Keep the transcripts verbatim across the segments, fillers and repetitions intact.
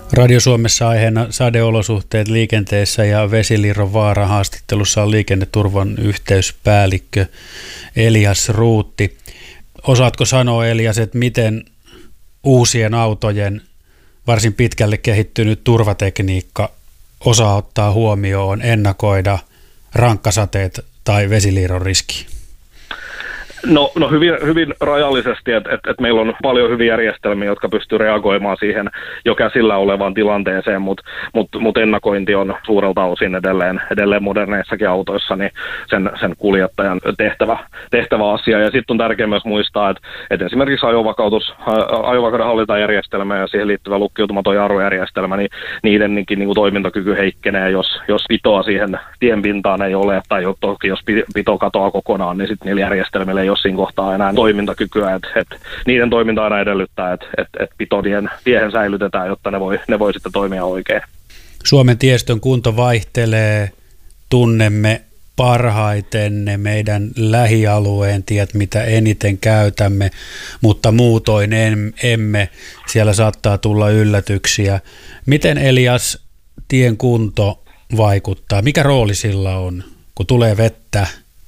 Radio Suomessa aiheena sadeolosuhteet liikenteessä ja vesiliirron vaara. Haastattelussa on liikenneturvan yhteyspäällikkö Elias Ruutti. Osaatko sanoa, Elias, että miten uusien autojen varsin pitkälle kehittynyt turvatekniikka osaa ottaa huomioon, ennakoida rankkasateet tai vesiliirron riski? No, no hyvin, hyvin rajallisesti, että et, et meillä on paljon hyviä järjestelmiä, jotka pystyy reagoimaan siihen jo käsillä olevaan tilanteeseen, mutta mut, mut ennakointi on suurelta osin edelleen, edelleen moderneissakin autoissa niin sen, sen kuljettajan tehtävä, tehtävä asia. Ja sitten on tärkeää myös muistaa, että et esimerkiksi ajovakautus, ajovakauden hallintajärjestelmä ja siihen liittyvä lukkiutumaton jarrujärjestelmä, niin niidenkin niin kuin toimintakyky heikkenee, jos, jos pitoa siihen tienpintaan ei ole, tai toki jos pito katoaa kokonaan, niin sitten niillä järjestelmillä ei ole siinä kohtaa enää toimintakykyä, että et niiden toiminta aina edellyttää, että et, et pitodien tiehen säilytetään, jotta ne voi, ne voi sitten toimia oikein. Suomen tiestön kunto vaihtelee, tunnemme parhaiten ne meidän lähialueen tiet, mitä eniten käytämme, mutta muutoin en, emme. Siellä saattaa tulla yllätyksiä. Miten, Elias, tien kunto vaikuttaa? Mikä rooli sillä on, kun tulee vettä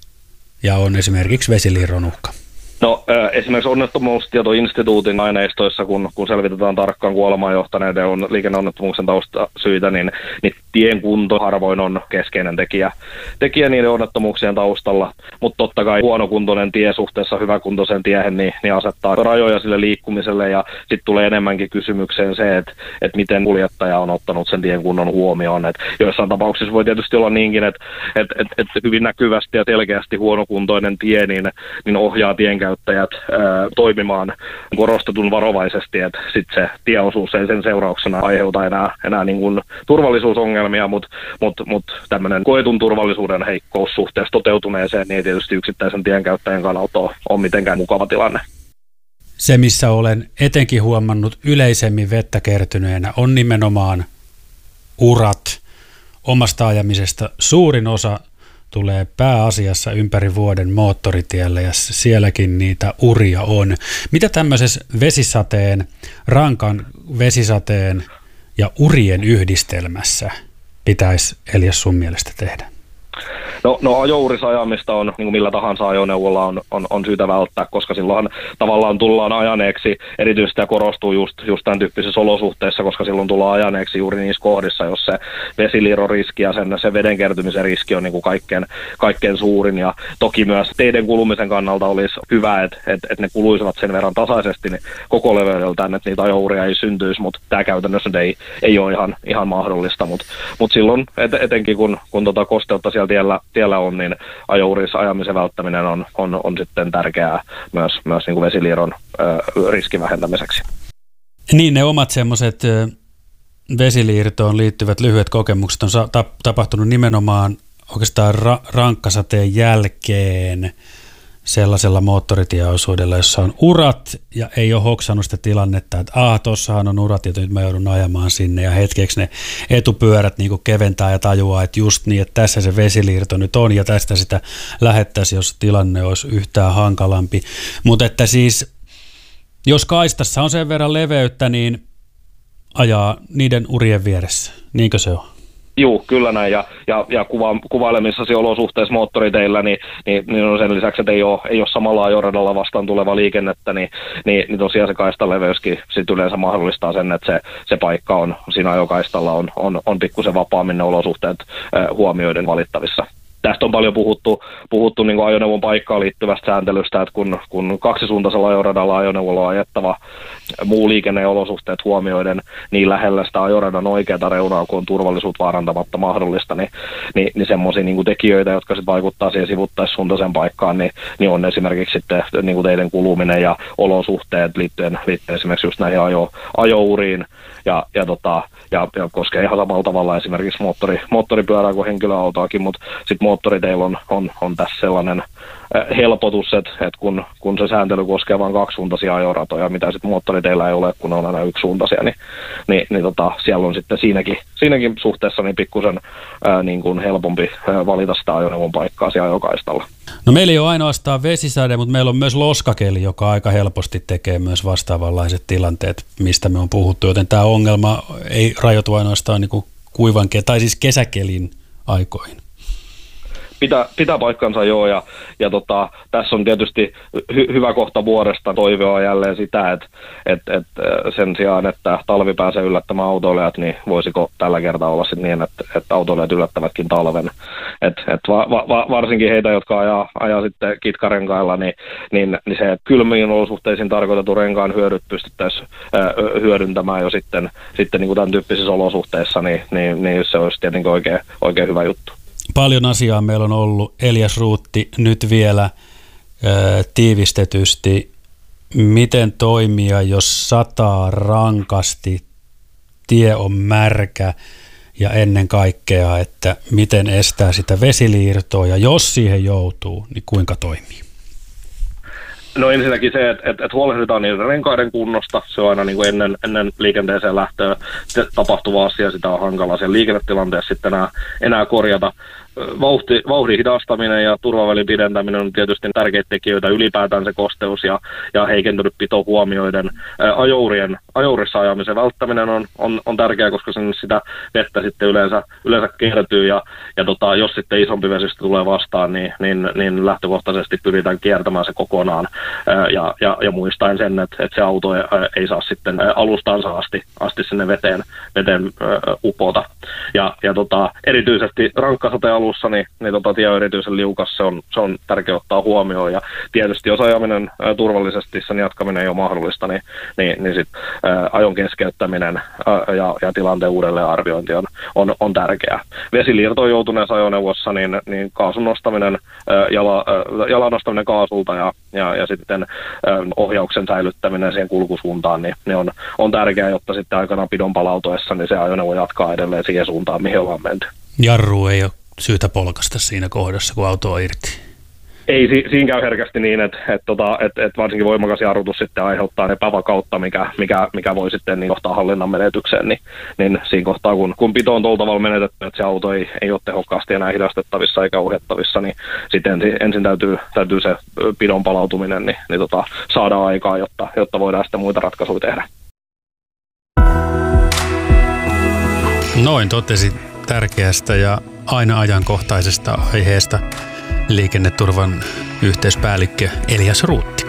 ja on esimerkiksi vesiliirron uhka? No esimerkiksi onnettomuustietoinstituutin aineistoissa, kun, kun selvitetään tarkkaan kuolemaan johtaneiden on liikenneonnettomuuksen taustasyitä, niin, niin tien kunto harvoin on keskeinen tekijä, tekijä niiden onnettomuuksien taustalla. Mutta totta kai huonokuntoinen tie suhteessa hyväkuntoisen tiehen niin, niin asettaa rajoja sille liikkumiselle, ja sitten tulee enemmänkin kysymykseen se, että et miten kuljettaja on ottanut sen tien kunnon huomioon. Et joissain tapauksissa voi tietysti olla niinkin, että et, et, et hyvin näkyvästi ja selkeästi huonokuntoinen tie niin, niin ohjaa tien käyttäjät ää, toimimaan korostetun varovaisesti, että sitten se tieosuus ei sen seurauksena aiheuta enää, enää niin kuin turvallisuusongelmia, mutta mut, mut tämmöinen koetun turvallisuuden heikkous suhteessa toteutuneeseen niin ei tietysti yksittäisen tienkäyttäjän kannalta ole, ole mitenkään mukava tilanne. Se, missä olen etenkin huomannut yleisemmin vettä kertyneenä, on nimenomaan urat. Omasta ajamisesta suurin osa tulee pääasiassa ympäri vuoden moottoritielle, ja sielläkin niitä uria on. Mitä tämmöisessä vesisateen, rankan vesisateen ja urien yhdistelmässä pitäisi, Elias, sun mielestä tehdä? No, no ajourisajamista on, niin kuin millä tahansa ajoneuvolla on, on, on syytä välttää, koska silloin tavallaan tullaan ajaneeksi, erityisesti ja korostuu just, just tämän tyyppisissä olosuhteissa, koska silloin tullaan ajaneeksi juuri niissä kohdissa, jos se vesiliirron riski ja sen, se veden kertymisen riski on niin kuin kaikkein, kaikkein suurin. Ja toki myös teiden kulumisen kannalta olisi hyvä, että et, et ne kuluisivat sen verran tasaisesti niin koko leveydeltään, että niitä ajouria ei syntyisi, mutta tämä käytännössä ei, ei ole ihan, ihan mahdollista. Mutta mut silloin et, etenkin kun, kun tota kosteutta siellä tiellä tiellä on, niin ajourissa ajamisen välttäminen on, on, on sitten tärkeää myös, myös niin kuin vesiliirron ö, riskin vähentämiseksi. Niin, ne omat semmoiset vesiliirtoon liittyvät lyhyet kokemukset on sa- tapahtunut nimenomaan oikeastaan ra- rankkasateen jälkeen sellaisella moottoritieosuudella, jossa on urat ja ei ole hoksannut sitä tilannetta, että aah, tossahan on urat ja nyt mä joudun ajamaan sinne, ja hetkeksi ne etupyörät niin kuin keventää ja tajuaa, että just niin, että tässä se vesiliirto nyt on ja tästä sitä lähettäisiin, jos tilanne olisi yhtään hankalampi. Mutta että siis, jos kaistassa on sen verran leveyttä, niin ajaa niiden urien vieressä, niinkö se on? Juu, kyllä näin, ja, ja, ja kuva, kuvailemissasi olosuhteissa moottoriteillä, niin, niin, niin sen lisäksi, että ei ole, ei ole samalla ajoradalla vastaan tuleva liikennettä, niin, niin, niin tosiaan se kaistaleveyskin sit yleensä mahdollistaa sen, että se, se paikka on siinä ajokaistalla on, on, on pikkusen vapaammin ne olosuhteet äh, huomioiden valittavissa. Tästä on paljon puhuttu, puhuttu niin kuin ajoneuvon paikkaan liittyvästä sääntelystä, että kun, kun kaksisuuntaisella ajoradalla ajoneuvolla on ajettava muu liikenne- ja olosuhteet huomioiden niin lähellä sitä ajoradan oikeata reunaa, kun on turvallisuutta vaarantamatta mahdollista, niin, niin, niin semmoisia niin kuin tekijöitä, jotka sitten vaikuttaa siihen sivuttaissuuntaisen paikkaan, niin, niin on esimerkiksi sitten niin kuin teiden kuluminen ja olosuhteet liittyen, liittyen esimerkiksi just näihin ajo, ajouriin ja, ja, tota, ja, ja koskee ihan samalla tavalla esimerkiksi moottori, moottoripyörää kuin henkilöautoakin, mutta sitten moottoriteillä on, on, on tässä sellainen helpotus, että, että kun, kun se sääntely koskee vain kaksisuuntaisia ajoratoja, mitä sitten moottoriteillä ei ole, kun ne on aina yksisuuntaisia, niin, niin, niin tota, siellä on sitten siinäkin, siinäkin suhteessa niin pikkusen ää, niin kuin helpompi ää, valita sitä ajoneuvon paikkaa siellä ajokaistalla. No meillä ei ole ainoastaan vesisade, mutta meillä on myös loskakeli, joka aika helposti tekee myös vastaavanlaiset tilanteet, mistä me on puhuttu, joten tämä ongelma ei rajoitu ainoastaan niin kuin kuivan, tai siis kesäkelin aikoihin. Pitää, pitää paikkansa joo, ja, ja tota, tässä on tietysti hy, hyvä kohta vuodesta toivoa jälleen sitä, että et, et sen sijaan, että talvi pääsee yllättämään autoilijat, niin voisiko tällä kertaa olla sitten niin, että, että autoilijat yllättävätkin talven. Et, et va, va, varsinkin heitä, jotka ajaa, ajaa sitten kitkarenkailla, niin, niin, niin se kylmiin olosuhteisiin tarkoitetun renkaan hyödyt pystyttäisiin hyödyntämään jo sitten, sitten niin kuin tämän tyyppisissä olosuhteissa, niin, niin, niin se olisi tietenkin oikein, oikein hyvä juttu. Paljon asiaa meillä on ollut. Elias Ruutti, nyt vielä ää, tiivistetysti. Miten toimia, jos sataa rankasti, tie on märkä ja ennen kaikkea, että miten estää sitä vesiliirtoa ja jos siihen joutuu, niin kuinka toimii? No ensinnäkin se, että, että, että huolehditaan niiden renkaiden kunnosta. Se on aina niin kuin ennen, ennen liikenteeseen lähtöä tapahtuva asia. Sitä on hankala sen liikennetilanteessa sitten enää, enää korjata. Vauhti, vauhdin hidastaminen ja turvavälin pidentäminen on tietysti tärkeitä tekijöitä, ylipäätään se kosteus ja, ja heikentynyt pito huomioiden. Ää, ajourien, ajourissa ajamisen välttäminen on, on, on tärkeää, koska sen sitä vettä sitten yleensä, yleensä kertyy ja, ja tota, jos sitten isompi vesistö tulee vastaan, niin, niin, niin lähtökohtaisesti pyritään kiertämään se kokonaan ää, ja, ja, ja muistaen sen, että, että se auto ei, ei saa sitten alustansa asti, asti sinne veteen, veteen ää, upota. Ja, ja tota, erityisesti rankkasateen alussa, niin, niin tota, tie on erityisen liukas, se on, se on tärkeää ottaa huomioon, ja tietysti jos ajaminen ää, turvallisesti, sen jatkaminen ei ole mahdollista, niin, niin, niin sit, ää, ajon keskeyttäminen ää, ja, ja tilanteen uudelleenarviointi on, on, on tärkeää. Vesiliirtoon joutuneessa ajoneuvossa, niin, niin kaasun nostaminen, ää, jala, ää, jalan nostaminen kaasulta ja, ja, ja sitten ää, ohjauksen säilyttäminen siihen kulkusuuntaan, niin ne on, on tärkeää, jotta sitten aikanaan pidon palautuessa, niin se ajoneuvo jatkaa edelleen siihen suuntaan, mihin ollaan menty. Jarru ei ole syytä polkasta siinä kohdassa, kun auto on irti. Ei, si- siinä käy herkästi niin, että et, tota, et, et varsinkin voimakas jarrutus sitten aiheuttaa epävakautta, mikä, mikä, mikä voi sitten niin johtaa hallinnan menetykseen, niin, niin siinä kohtaa, kun, kun pito on tuolla tavalla menetetty, että se auto ei, ei ole tehokkaasti enää hidastettavissa eikä ohjattavissa, niin sitten ensin, ensin täytyy, täytyy se pidon palautuminen niin, niin tota, saada aikaa, jotta, jotta voidaan sitten muita ratkaisuja tehdä. Noin totesi tärkeästä ja aina ajankohtaisesta aiheesta liikenneturvan yhteyspäällikkö Elias Ruutti.